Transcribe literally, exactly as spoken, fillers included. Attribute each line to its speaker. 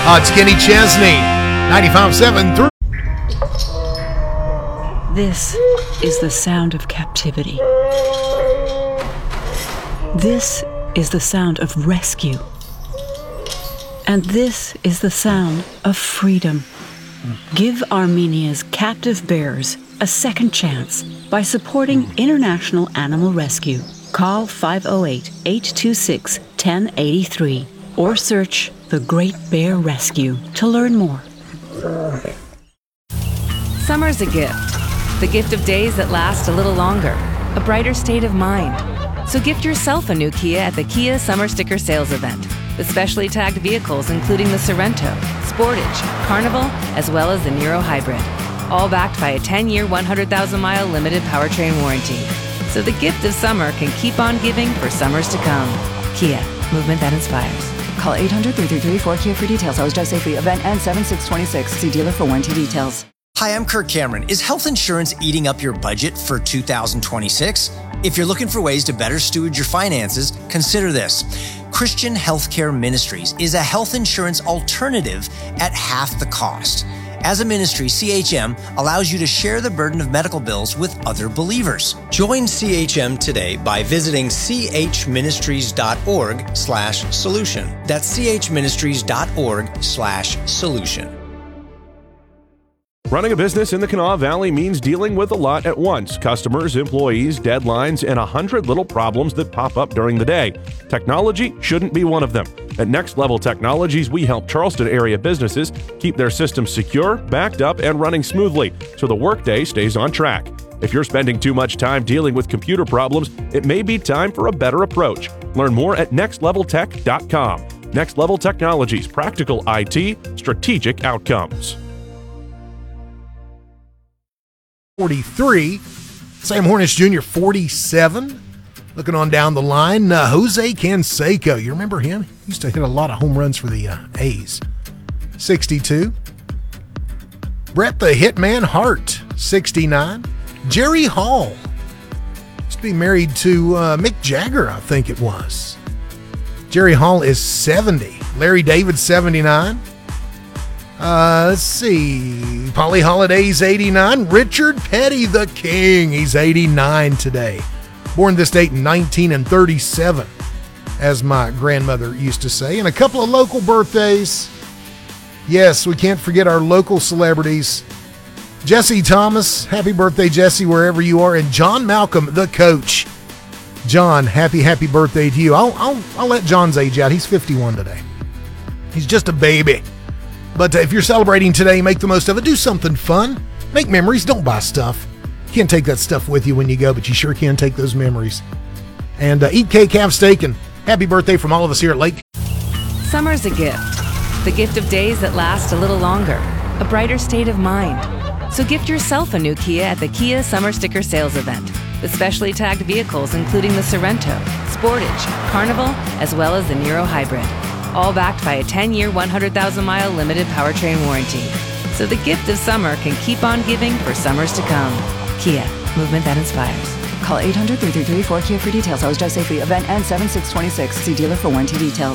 Speaker 1: Uh, it's Kenny Chesney, ninety-five point seven through.
Speaker 2: This is the sound of captivity. This is the sound of rescue. And this is the sound of freedom. Give Armenia's captive bears a second chance by supporting International Animal Rescue. Call five oh eight, eight two six, one oh eight three or search The Great Bear Rescue to learn more.
Speaker 3: Summer's a gift. The gift of days that last a little longer. A brighter state of mind. So gift yourself a new Kia at the Kia Summer Sticker Sales Event. With specially tagged vehicles including the Sorento, Sportage, Carnival, as well as the Niro Hybrid. All backed by a ten-year, one hundred thousand mile limited powertrain warranty. So the gift of summer can keep on giving for summers to come. Kia, movement that inspires.
Speaker 4: Call eight hundred, three three three, four K I A for details. Always drive safely. Event ends seven six twenty-six. See dealer for warranty details.
Speaker 5: Hi, I'm Kirk Cameron. Is health insurance eating up your budget for two thousand twenty-six? If you're looking for ways to better steward your finances, consider this. Christian Healthcare Ministries is a health insurance alternative at half the cost. As a ministry, C H M allows you to share the burden of medical bills with other believers. Join C H M today by visiting chministries.org slash solution. That's chministries.org slash solution.
Speaker 6: Running a business in the Kanawha Valley means dealing with a lot at once. Customers, employees, deadlines, and a hundred little problems that pop up during the day. Technology shouldn't be one of them. At Next Level Technologies, we help Charleston area businesses keep their systems secure, backed up, and running smoothly so the workday stays on track. If you're spending too much time dealing with computer problems, it may be time for a better approach. Learn more at next level tech dot com. Next Level Technologies, practical I T, strategic outcomes.
Speaker 1: forty-three. Sam Hornish Junior, forty-seven. Looking on down the line, uh, Jose Canseco. You remember him? He used to hit a lot of home runs for the uh, A's. sixty-two. Brett the Hitman Hart, sixty-nine. Jerry Hall. Used to be married to uh, Mick Jagger, I think it was. Jerry Hall is seventy. Larry David, seventy-nine. Uh, let's see. Polly Holiday's eighty-nine. Richard Petty, the King. He's eighty-nine today. Born this date in nineteen thirty-seven, as my grandmother used to say. And a couple of local birthdays. Yes, we can't forget our local celebrities. Jesse Thomas, happy birthday, Jesse, wherever you are. And John Malcolm, the coach. John, happy, happy birthday to you. I'll, I'll, I'll let John's age out. He's fifty-one today. He's just a baby. But if you're celebrating today, make the most of it. Do something fun. Make memories. Don't buy stuff. You can't take that stuff with you when you go, but you sure can take those memories. And uh, eat cake, have steak, and happy birthday from all of us here at Lake.
Speaker 3: Summer's a gift. The gift of days that last a little longer. A brighter state of mind. So gift yourself a new Kia at the Kia Summer Sticker Sales Event. With specially tagged vehicles including the Sorento, Sportage, Carnival, as well as the Niro Hybrid. All backed by a ten-year, one hundred thousand mile limited powertrain warranty. So the gift of summer can keep on giving for summers to come. Kia, movement that inspires.
Speaker 4: Call eight hundred, three three three, four K I A for details. Always drive safely. Event ends seven six twenty-six. See dealer for warranty details.